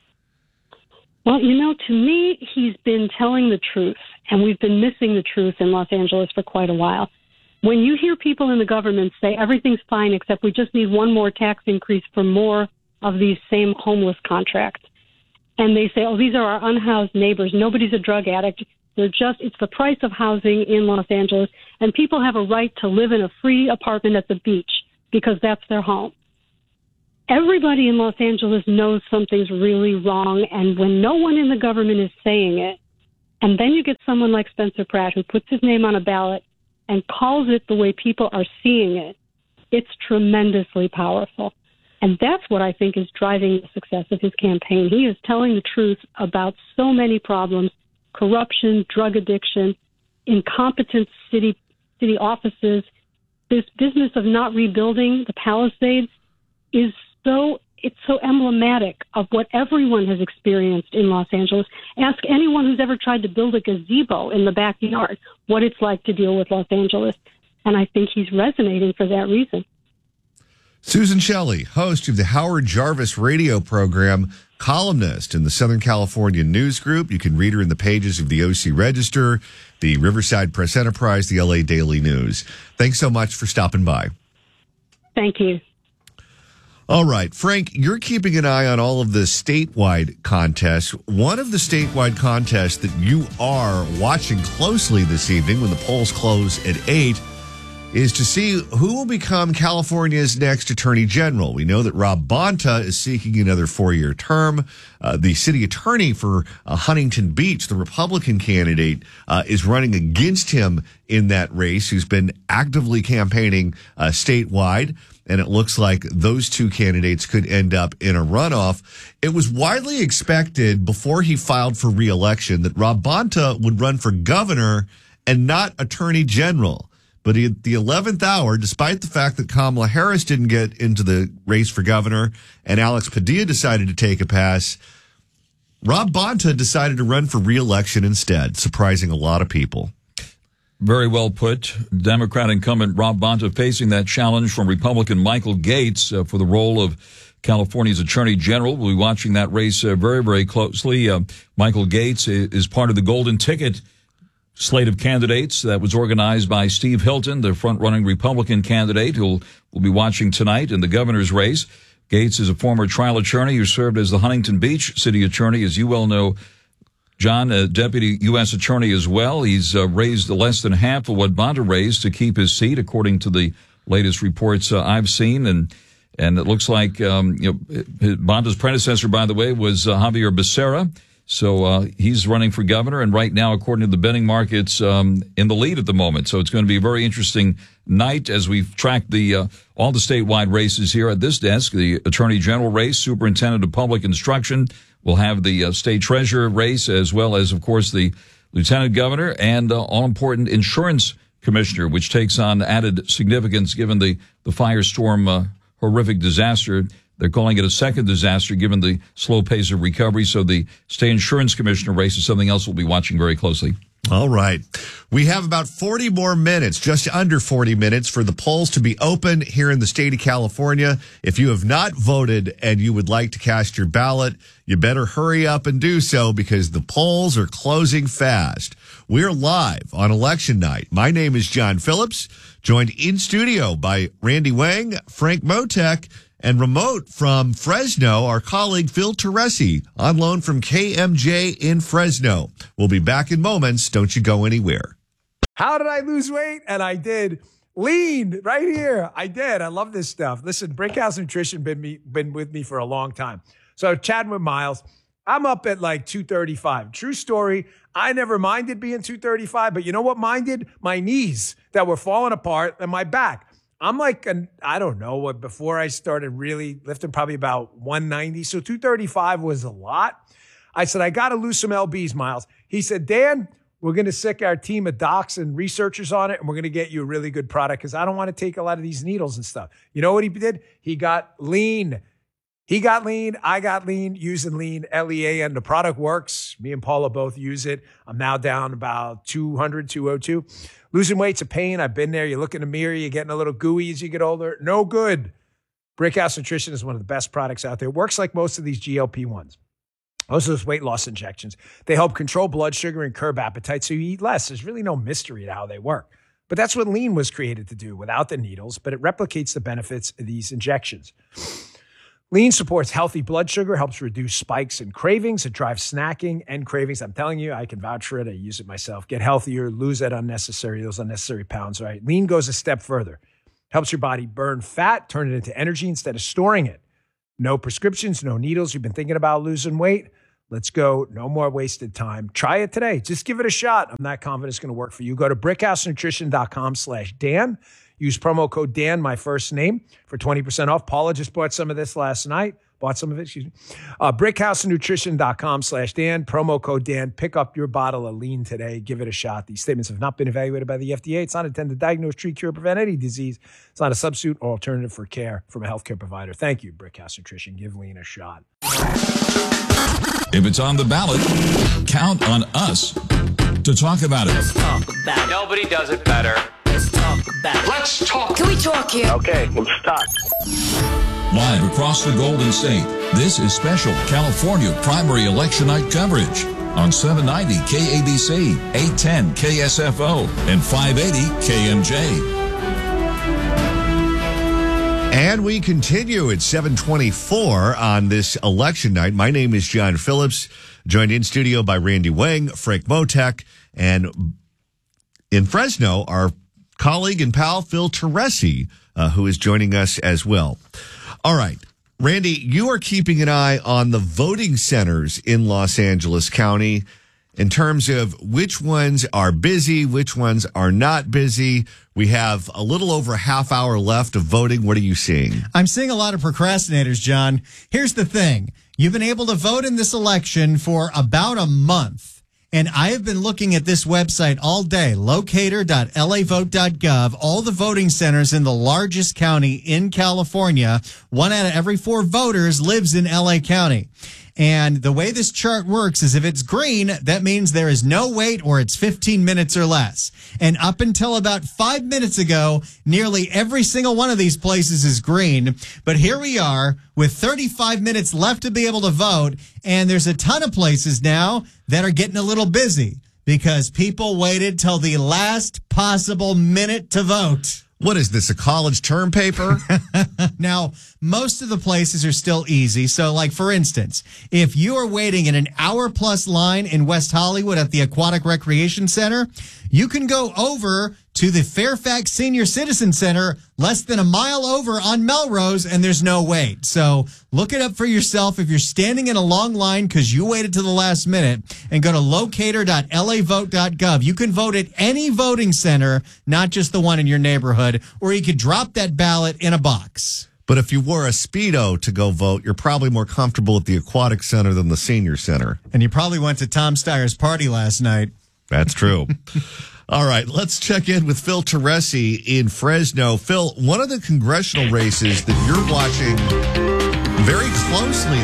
Well, you know, to me, he's been telling the truth, and we've been missing the truth in Los Angeles for quite a while. When you hear people in the government say everything's fine except we just need one more tax increase for more of these same homeless contracts, and they say, oh, these are our unhoused neighbors. Nobody's a drug addict. They're just, it's the price of housing in Los Angeles, and people have a right to live in a free apartment at the beach because that's their home. Everybody in Los Angeles knows something's really wrong, and when no one in the government is saying it, and then you get someone like Spencer Pratt who puts his name on a ballot and calls it the way people are seeing it, it's tremendously powerful. And that's what I think is driving the success of his campaign. He is telling the truth about so many problems: corruption, drug addiction, incompetent city city offices. This business of not rebuilding the Palisades is so it's so emblematic of what everyone has experienced in Los Angeles. Ask anyone who's ever tried to build a gazebo in the backyard what it's like to deal with Los Angeles. And I think he's resonating for that reason. Susan Shelley, host of the Howard Jarvis radio program, columnist in the Southern California News Group. You can read her in the pages of the O C Register, the Riverside Press Enterprise, the L A Daily News. Thanks so much for stopping by. Thank you. All right, Frank, you're keeping an eye on all of the statewide contests. One of the statewide contests that you are watching closely this evening when the polls close at eight is to see who will become California's next attorney general. We know that Rob Bonta is seeking another four-year term. Uh, the city attorney for uh, Huntington Beach, the Republican candidate, uh, is running against him in that race, who's been actively campaigning uh, statewide. And it looks like those two candidates could end up in a runoff. It was widely expected before he filed for re-election that Rob Bonta would run for governor and not attorney general. But at the eleventh hour, despite the fact that Kamala Harris didn't get into the race for governor and Alex Padilla decided to take a pass, Rob Bonta decided to run for re-election instead, surprising a lot of people. Very well put. Democrat incumbent Rob Bonta facing that challenge from Republican Michael Gates uh, for the role of California's Attorney General. We'll be watching that race uh, very, very closely. Uh, Michael Gates is part of the Golden Ticket slate of candidates that was organized by Steve Hilton, the front-running Republican candidate who we'll be watching tonight in the governor's race. Gates is a former trial attorney who served as the Huntington Beach city attorney, as you well know, John, a deputy U S attorney as well. He's uh, raised less than half of what Bonta raised to keep his seat, according to the latest reports uh, I've seen. And and it looks like um, you know Bonta's predecessor, by the way, was uh, Javier Becerra. So uh, he's running for governor, and right now, according to the betting markets, um, in the lead at the moment. So it's going to be a very interesting night as we've tracked the uh, all the statewide races here at this desk. The attorney general race, superintendent of public instruction. We'll have the uh, state treasurer race, as well as, of course, the lieutenant governor and uh, all-important insurance commissioner, which takes on added significance given the, the firestorm uh, horrific disaster. They're calling it a second disaster given the slow pace of recovery. So the state insurance commissioner race is something else we'll be watching very closely. All right. We have about forty more minutes, just under forty minutes, for the polls to be open here in the state of California. If you have not voted and you would like to cast your ballot, you better hurry up and do so because the polls are closing fast. We're live on election night. My name is John Phillips, joined in studio by Randy Wang, Frank Motek, and remote from Fresno, our colleague Phil Teresi, on loan from K M J in Fresno. We'll be back in moments. Don't you go anywhere. How did I lose weight? And I did. Lean right here. I did. I love this stuff. Listen, Brickhouse Nutrition been me been with me for a long time. So chatting with Miles, I'm up at like two thirty-five. True story. I never minded being two thirty-five, but you know what minded? My knees that were falling apart and my back. I'm like, an, I don't know what, before I started really lifting, probably about one ninety. So two thirty-five was a lot. I said, I got to lose some L Bs, Miles. He said, Dan, we're going to sick our team of docs and researchers on it, and we're going to get you a really good product because I don't want to take a lot of these needles and stuff. You know what he did? He got lean. He got lean. I got lean using lean, L E A N. The product works. Me and Paula both use it. I'm now down about two hundred, two oh two. Losing weight's a pain. I've been there. You look in the mirror, you're getting a little gooey as you get older. No good. Brickhouse Nutrition is one of the best products out there. It works like most of these G L P ones. Most of those weight loss injections. They help control blood sugar and curb appetite so you eat less. There's really no mystery to how they work. But that's what lean was created to do without the needles, but it replicates the benefits of these injections. Lean supports healthy blood sugar, helps reduce spikes and cravings. It drives snacking and cravings. I'm telling you, I can vouch for it. I use it myself. Get healthier, lose that unnecessary, those unnecessary pounds, right? Lean goes a step further. Helps your body burn fat, turn it into energy instead of storing it. No prescriptions, no needles. You've been thinking about losing weight? Let's go. No more wasted time. Try it today. Just give it a shot. I'm not confident it's going to work for you. Go to brickhousenutrition.com slash Dan. Use promo code Dan, my first name, for twenty percent off. Paula just bought some of this last night. Bought some of it, excuse me. Uh, brickhousenutrition.com slash Dan. Promo code Dan. Pick up your bottle of Lean today. Give it a shot. These statements have not been evaluated by the F D A. It's not intended to diagnose, treat, cure, prevent any disease. It's not a substitute or alternative for care from a healthcare provider. Thank you, Brickhouse Nutrition. Give Lean a shot. If it's on the ballot, count on us to talk about it. Let's talk about it. Nobody does it better. Let's talk about it. Let's talk. Can we talk here? Okay, let's start. Live across the Golden State, this is special California primary election night coverage on seven ninety K A B C, eight ten K S F O, and five eighty K M J. And we continue at seven twenty-four on this election night. My name is John Phillips, joined in studio by Randy Wang, Frank Motek, and in Fresno, our colleague and pal, Phil Teresi, uh, who is joining us as well. All right, Randy, you are keeping an eye on the voting centers in Los Angeles County in terms of which ones are busy, which ones are not busy. We have a little over a half hour left of voting. What are you seeing? I'm seeing a lot of procrastinators, John. Here's the thing. You've been able to vote in this election for about a month. And I have been looking at this website all day, locator dot L A vote dot gov, all the voting centers in the largest county in California. One out of every four voters lives in L A County. And the way this chart works is if it's green, that means there is no wait or it's fifteen minutes or less. And up until about five minutes ago, nearly every single one of these places is green. But here we are with thirty-five minutes left to be able to vote. And there's a ton of places now that are getting a little busy because people waited till the last possible minute to vote. What is this, a college term paper? Now, most of the places are still easy. So, like, for instance, if you are waiting in an hour-plus line in West Hollywood at the Aquatic Recreation Center, you can go over to the Fairfax Senior Citizen Center less than a mile over on Melrose, and there's no wait. So look it up for yourself if you're standing in a long line because you waited to the last minute, and go to locator dot L A vote dot gov. You can vote at any voting center, not just the one in your neighborhood, or you could drop that ballot in a box. But if you wore a Speedo to go vote, you're probably more comfortable at the Aquatic Center than the Senior Center. And you probably went to Tom Steyer's party last night. That's true. All right, let's check in with Phil Teresi in Fresno. Phil, one of the congressional races that you're watching very closely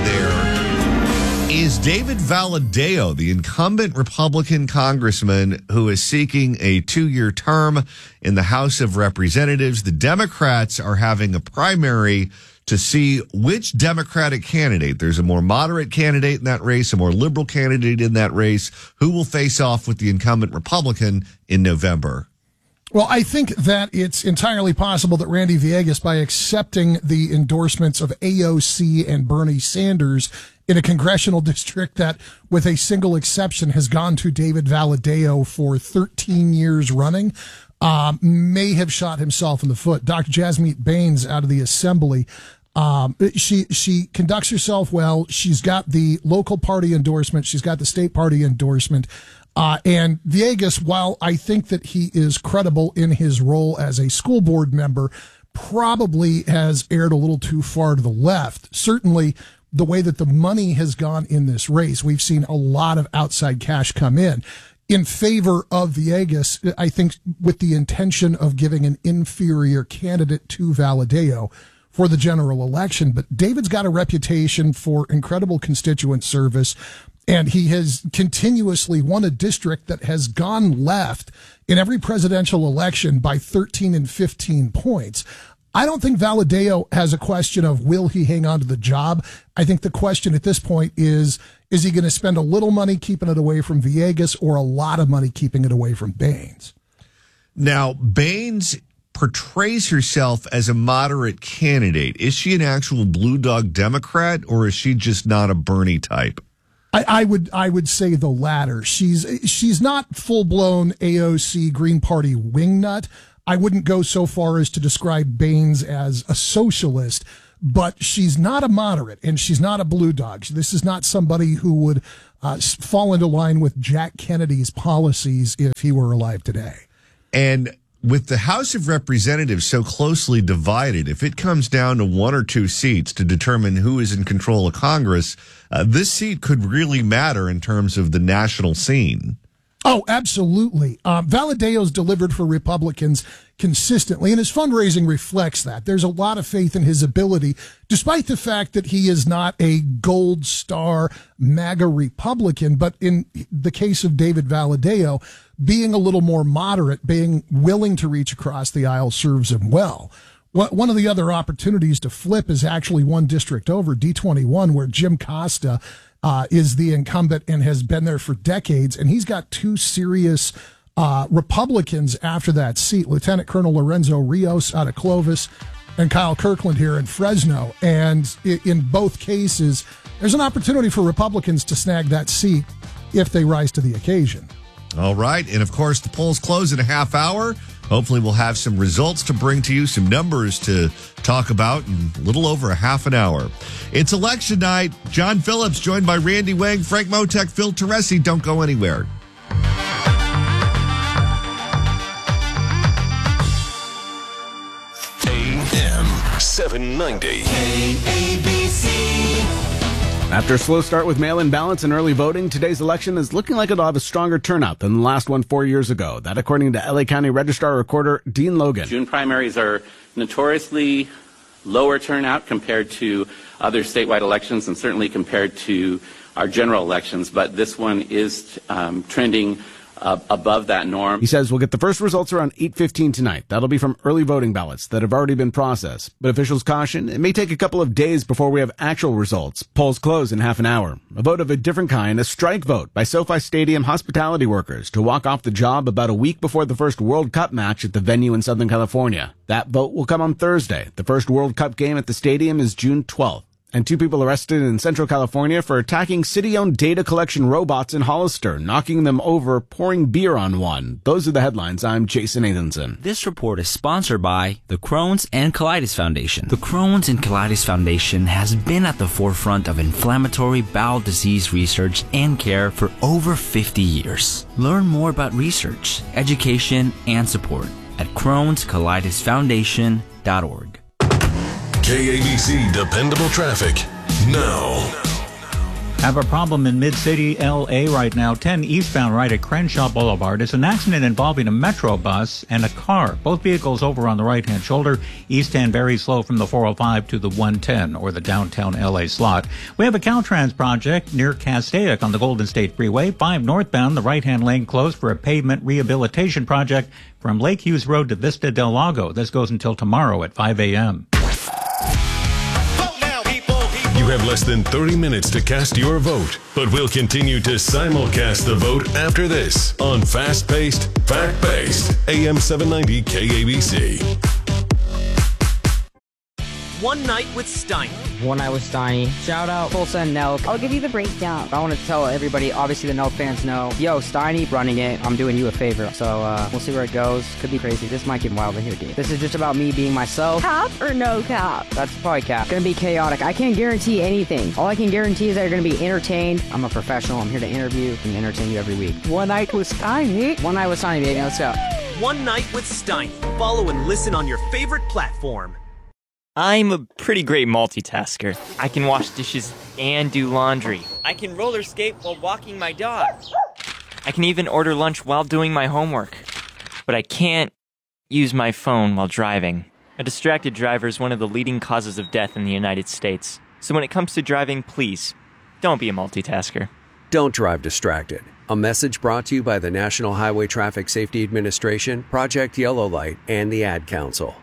there is David Valadao, the incumbent Republican congressman who is seeking a two-year term in the House of Representatives. The Democrats are having a primary to see which Democratic candidate, there's a more moderate candidate in that race, a more liberal candidate in that race, who will face off with the incumbent Republican in November. Well, I think that it's entirely possible that Randy Villegas, by accepting the endorsements of A O C and Bernie Sanders in a congressional district that, with a single exception, has gone to David Valadao for thirteen years running, Um, may have shot himself in the foot. Doctor Jasmeet Bains out of the Assembly, um, she she conducts herself well. She's got the local party endorsement. She's got the state party endorsement. Uh, and Villegas, while I think that he is credible in his role as a school board member, probably has erred a little too far to the left. Certainly, the way that the money has gone in this race, we've seen a lot of outside cash come in in favor of Villegas, I think with the intention of giving an inferior candidate to Valadao for the general election. But David's got a reputation for incredible constituent service, and he has continuously won a district that has gone left in every presidential election by thirteen and fifteen points. I don't think Valadao has a question of will he hang on to the job. I think the question at this point is, is he going to spend a little money keeping it away from Villegas or a lot of money keeping it away from Bains? Now, Bains portrays herself as a moderate candidate. Is she an actual blue dog Democrat, or is she just not a Bernie type? I, I would I would say the latter. She's she's not full blown A O C Green Party wingnut. I wouldn't go so far as to describe Baines as a socialist, but she's not a moderate and she's not a blue dog. This is not somebody who would uh, fall into line with Jack Kennedy's policies if he were alive today. And with the House of Representatives so closely divided, if it comes down to one or two seats to determine who is in control of Congress, uh, this seat could really matter in terms of the national scene. Oh, absolutely. Um, Valadeo's delivered for Republicans consistently, and his fundraising reflects that. There's a lot of faith in his ability, despite the fact that he is not a gold star MAGA Republican. But in the case of David Valadeo, being a little more moderate, being willing to reach across the aisle serves him well. One of the other opportunities to flip is actually one district over, D twenty-one, where Jim Costa uh, is the incumbent and has been there for decades. And he's got two serious uh, Republicans after that seat, Lieutenant Colonel Lorenzo Rios out of Clovis and Kyle Kirkland here in Fresno. And in both cases, there's an opportunity for Republicans to snag that seat if they rise to the occasion. All right. And of course, the polls close in a half hour. Hopefully we'll have some results to bring to you, some numbers to talk about in a little over a half an hour. It's election night. John Phillips joined by Randy Wang, Frank Motek, Phil Teresi. Don't go anywhere. A M seven ninety. K A B C. After a slow start with mail-in ballots and early voting, today's election is looking like it'll have a stronger turnout than the last one four years ago. That according to L A County Registrar Recorder Dean Logan. June primaries are notoriously lower turnout compared to other statewide elections and certainly compared to our general elections, but this one is um, trending Uh, above that norm. He says we'll get the first results around eight fifteen tonight. That'll be from early voting ballots that have already been processed. But officials caution it may take a couple of days before we have actual results. Polls close in half an hour. A vote of a different kind, a strike vote by SoFi Stadium hospitality workers to walk off the job about a week before the first World Cup match at the venue in Southern California. That vote will come on Thursday. The first World Cup game at the stadium is June twelfth. And two people arrested in Central California for attacking city-owned data collection robots in Hollister, knocking them over, pouring beer on one. Those are the headlines. I'm Jason Nathanson. This report is sponsored by the Crohn's and Colitis Foundation. The Crohn's and Colitis Foundation has been at the forefront of inflammatory bowel disease research and care for over fifty years. Learn more about research, education, and support at crohns colitis foundation dot org. K A B C Dependable Traffic now. Have a problem in Mid-City, L A right now. ten eastbound right at Crenshaw Boulevard. It's an accident involving a Metro bus and a car. Both vehicles over on the right-hand shoulder. East end very slow from the four oh five to the one ten or the downtown L A slot. We have a Caltrans project near Castaic on the Golden State Freeway. five northbound, the right-hand lane closed for a pavement rehabilitation project from Lake Hughes Road to Vista del Lago. This goes until tomorrow at five a.m. You have less than thirty minutes to cast your vote, but we'll continue to simulcast the vote after this on fast-paced, fact-based A M seven ninety K A B C. One Night with Steiny. One Night with Steiny. Shout out Tulsa and Nelk. I'll give you the breakdown. I want to tell everybody, obviously the Nelk fans know, yo, Steiny running it. I'm doing you a favor. So uh, we'll see where it goes. Could be crazy. This might get wild in here, dude. This is just about me being myself. Cap or no cap? That's probably cap. Gonna be chaotic. I can't guarantee anything. All I can guarantee is that you're gonna be entertained. I'm a professional. I'm here to interview and entertain you every week. One Night with Steiny. One Night with Steiny, baby. Let's go. One Night with Steiny. Follow and listen on your favorite platform. I'm a pretty great multitasker. I can wash dishes and do laundry. I can roller skate while walking my dog. I can even order lunch while doing my homework. But I can't use my phone while driving. A distracted driver is one of the leading causes of death in the United States. So when it comes to driving, please, don't be a multitasker. Don't drive distracted. A message brought to you by the National Highway Traffic Safety Administration, Project Yellow Light, and the Ad Council.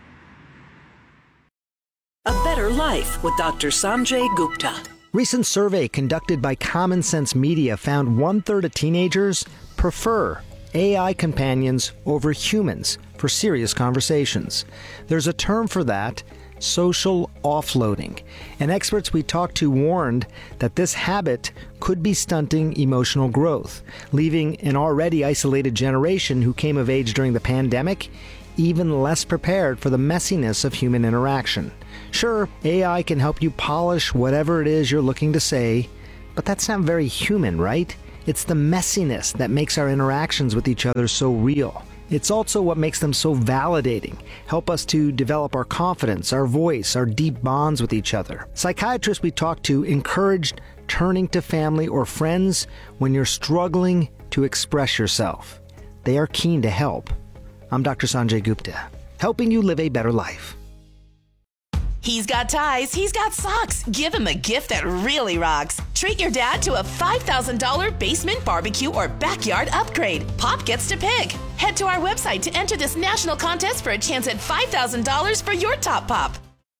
A Better Life with Doctor Sanjay Gupta. Recent survey conducted by Common Sense Media found one-third of teenagers prefer A I companions over humans for serious conversations. There's a term for that, social offloading, and experts we talked to warned that this habit could be stunting emotional growth, leaving an already isolated generation who came of age during the pandemic even less prepared for the messiness of human interaction. Sure, A I can help you polish whatever it is you're looking to say, but that's not very human, right? It's the messiness that makes our interactions with each other so real. It's also what makes them so validating, help us to develop our confidence, our voice, our deep bonds with each other. Psychiatrists we talked to encouraged turning to family or friends when you're struggling to express yourself. They are keen to help. I'm Doctor Sanjay Gupta, helping you live a better life. He's got ties, he's got socks. Give him a gift that really rocks. Treat your dad to a five thousand dollars basement barbecue or backyard upgrade. Pop gets to pick. Head to our website to enter this national contest for a chance at five thousand dollars for your top pop.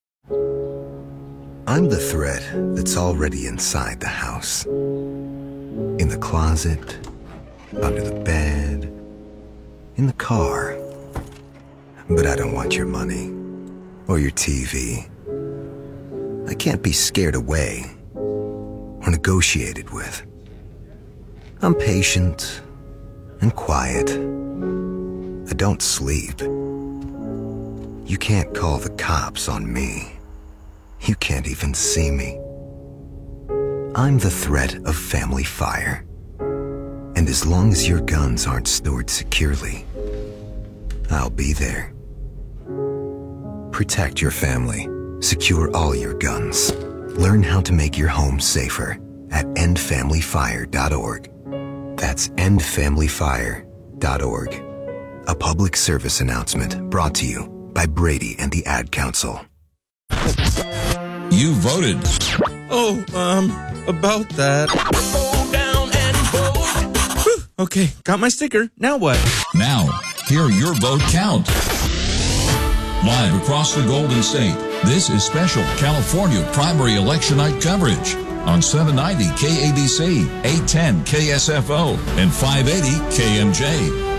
I'm the thread that's already inside the house. In the closet, under the bed, in the car. But I don't want your money or your T V. I can't be scared away or negotiated with. I'm patient and quiet. I don't sleep. You can't call the cops on me. You can't even see me. I'm the threat of family fire. And as long as your guns aren't stored securely, I'll be there. Protect your family. Secure all your guns. Learn how to make your home safer at end family fire dot org. That's end family fire dot org. A public service announcement brought to you by Brady and the Ad Council. You voted. Oh, um, about that. Go down and vote. Whew, okay, got my sticker. Now what? Now, hear your vote count. Live across the Golden State, this is special California primary election night coverage on seven ninety K A B C, eight ten K S F O, and five eighty K M J.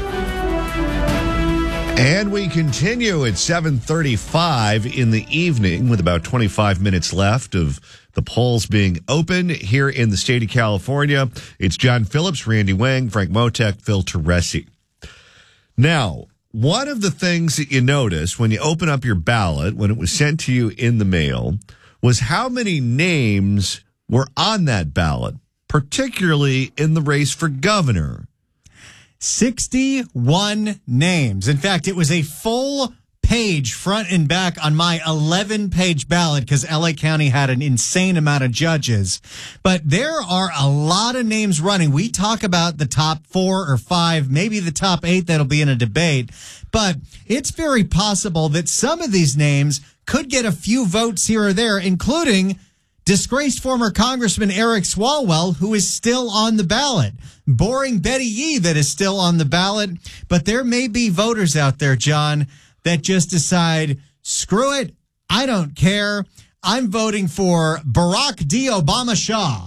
And we continue at seven thirty-five in the evening with about twenty-five minutes left of the polls being open here in the state of California. It's John Phillips, Randy Wang, Frank Motek, Phil Teresi. Now, one of the things that you noticed when you open up your ballot, when it was sent to you in the mail, was how many names were on that ballot, particularly in the race for governor. sixty-one names. In fact, it was a full page front and back on my eleven-page ballot because L A County had an insane amount of judges. But there are a lot of names running. We talk about the top four or five, maybe the top eight that'll be in a debate. But it's very possible that some of these names could get a few votes here or there, including disgraced former Congressman Eric Swalwell, who is still on the ballot. Boring Betty Yee that is still on the ballot. But there may be voters out there, John, that just decide, screw it, I don't care. I'm voting for Barack D. Obama Shah.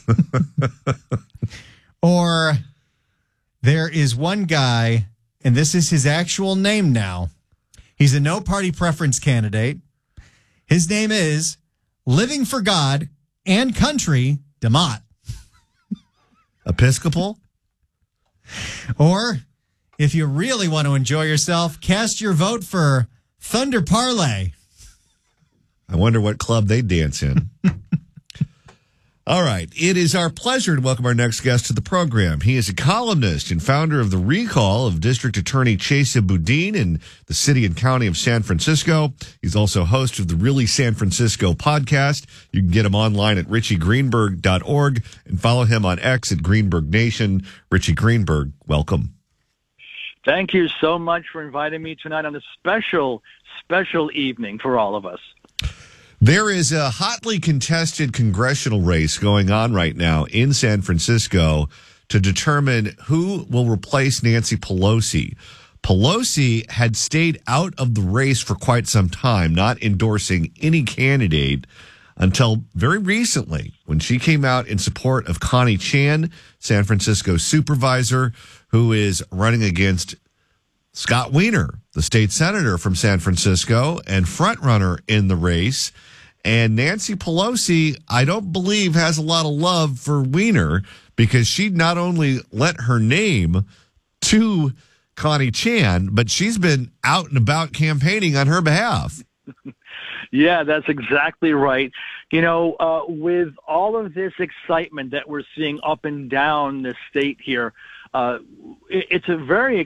Or there is one guy, and this is his actual name now. He's a no-party preference candidate. His name is Living for God and Country DeMott. Episcopal? Or, if you really want to enjoy yourself, cast your vote for Thunder Parlay. I wonder what club they dance in. All right. It is our pleasure to welcome our next guest to the program. He is a columnist and founder of The Recall of District Attorney Chesa Boudin in the city and county of San Francisco. He's also host of the Really San Francisco podcast. You can get him online at richie greenberg dot org and follow him on X at Greenberg Nation. Richie Greenberg, welcome. Thank you so much for inviting me tonight on a special, special evening for all of us. There is a hotly contested congressional race going on right now in San Francisco to determine who will replace Nancy Pelosi. Pelosi had stayed out of the race for quite some time, not endorsing any candidate until very recently when she came out in support of Connie Chan, San Francisco supervisor, who is running against Scott Wiener, the state senator from San Francisco and frontrunner in the race. And Nancy Pelosi, I don't believe, has a lot of love for Wiener because she not only lent her name to Connie Chan, but she's been out and about campaigning on her behalf. Yeah, that's exactly right. You know, uh, with all of this excitement that we're seeing up and down the state here, uh, it, it's a very